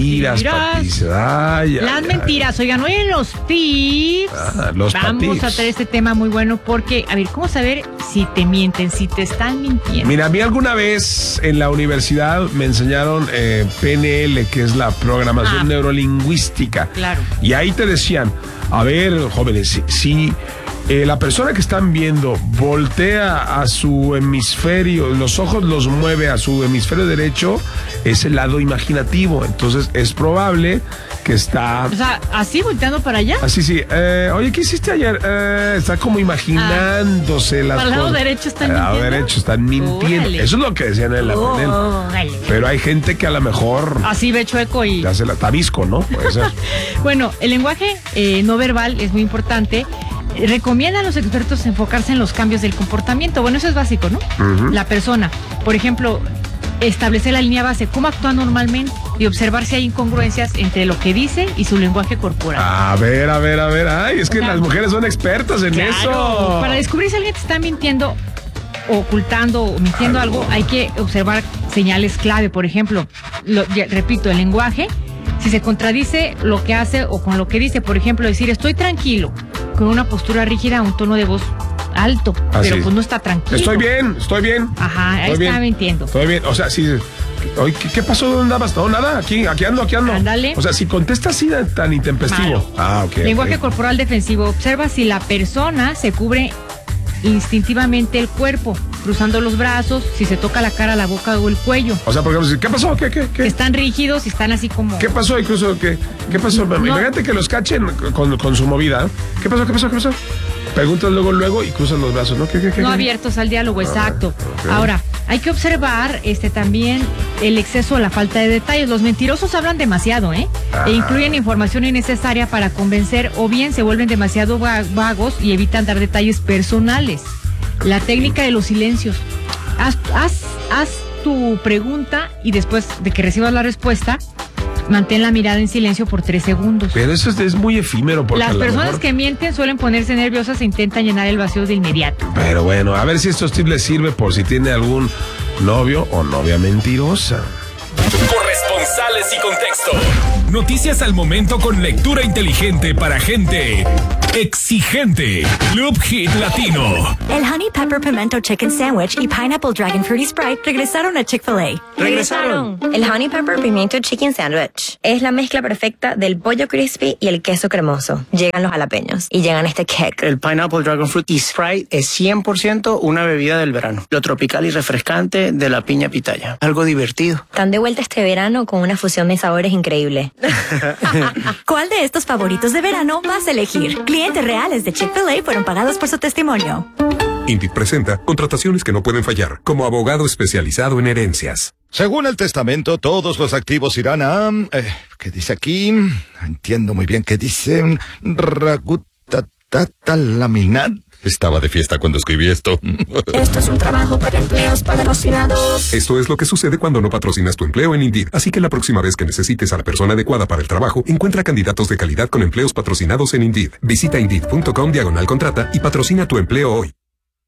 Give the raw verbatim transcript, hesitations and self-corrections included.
mentiras, Patis. Ay, Las ay, mentiras. ay. Oigan, hoy en los tips Ah, los vamos patips. a traer este tema muy bueno porque, a ver, ¿cómo saber si te mienten, si te están mintiendo? Mira, a mí alguna vez en la universidad me enseñaron eh, P N L, que es la programación Ah. neurolingüística. Claro. Y ahí te decían, a ver, jóvenes, si, si eh, la persona que están viendo voltea a su hemisferio, los ojos los mueve a su hemisferio derecho, es el lado imaginativo. Entonces es probable que está... O sea, así volteando para allá. Así, sí. Eh, oye, ¿qué hiciste ayer? Eh, está como imaginándose Ah, las para el lado cosas. derecho están Para el lado mintiendo. derecho están mintiendo. Órale. Eso es lo que decían en la Oh, P N L. órale. Pero hay gente que a lo mejor Así ve chueco y... ya se la tabisco, ¿no? Puede ser. Bueno, el lenguaje eh, no verbal es muy importante. Eh, Recomiendan a los expertos enfocarse en los cambios del comportamiento. Bueno, eso es básico, ¿no? Ujú. La persona, por ejemplo, establecer la línea base, cómo actúa normalmente y observar si hay incongruencias entre lo que dice y su lenguaje corporal. A ver, a ver, a ver. Ay, es que O sea, las mujeres son expertas en Claro, eso. para descubrir si alguien te está mintiendo, ocultando o mintiendo Algo. algo, hay que observar señales clave. Por ejemplo, lo- ya, repito, el lenguaje, si se contradice lo que hace o con lo que dice. Por ejemplo, decir estoy tranquilo con una postura rígida, un tono de voz alto, Ah, pero sí. pues no está tranquilo. Estoy bien, estoy bien. Ajá, ahí Estoy está bien. mintiendo. Estoy bien. O sea, sí. Oye, ¿qué, qué pasó? ¿Dónde andabas? No, nada. Aquí, aquí ando, aquí ando. Ándale. O sea, si contesta así de- tan intempestivo. Malo. Ah, ok. Lenguaje ok. corporal defensivo. Observa si la persona se cubre instintivamente el cuerpo, cruzando los brazos, si se toca la cara, la boca o el cuello. O sea, por ejemplo, ¿qué pasó? ¿Qué, qué, Que qué? están rígidos y están así como... ¿Qué pasó? Incluso, ¿qué, qué pasó? Imagínate que los cachen con, con su movida. ¿Qué pasó? ¿Qué pasó? ¿Qué pasó? Preguntas luego, luego y cruzan los brazos, ¿no? ¿Qué, qué, qué, No qué? abiertos al diálogo, exacto. ok. Ahora, hay que observar este también el exceso o la falta de detalles. Los mentirosos hablan demasiado, ¿eh? Ah. E incluyen información innecesaria para convencer o bien se vuelven demasiado va- vagos y evitan dar detalles personales. La técnica de los silencios. Haz, haz, haz tu pregunta y después de que recibas la respuesta, mantén la mirada en silencio por tres segundos. Pero eso es, es muy efímero. Porque a Las lo personas mejor- que mienten suelen ponerse nerviosas e intentan llenar el vacío de inmediato. Pero bueno, a ver si estos tips les sirve por si tiene algún novio o novia mentirosa. Corresponsales y contexto. Noticias al momento con lectura inteligente para gente exigente. Club Hit Latino. El Honey Pepper Pimento Chicken Sandwich y Pineapple Dragon Fruity Sprite regresaron a Chick-fil-A. ¡Regresaron! El Honey Pepper Pimiento Chicken Sandwich es la mezcla perfecta del pollo crispy y el queso cremoso. Llegan los jalapeños y llegan este kick. El Pineapple Dragon Fruit y Sprite es cien por ciento una bebida del verano. Lo tropical y refrescante de la piña pitaya. Algo divertido. Están de vuelta este verano con una fusión de sabores increíble. ¿Cuál de estos favoritos de verano vas a elegir? Clientes reales de Chick-fil-A fueron pagados por su testimonio. Indeed presenta contrataciones que no pueden fallar, como abogado especializado en herencias. Según el testamento, todos los activos irán a... Eh, ¿Qué dice aquí? No entiendo muy bien qué dice. Ragutatalaminat. Estaba de fiesta cuando escribí esto. Esto es un trabajo para empleos patrocinados. Esto es lo que sucede cuando no patrocinas tu empleo en Indeed. Así que la próxima vez que necesites a la persona adecuada para el trabajo, encuentra candidatos de calidad con empleos patrocinados en Indeed. Visita Indeed punto com diagonal contrata y patrocina tu empleo hoy.